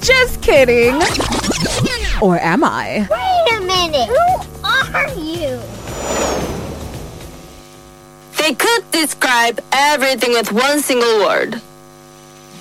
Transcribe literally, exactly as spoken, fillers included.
Just kidding. Or am I? Wait a minute. Who are you? They could describe everything with one single word.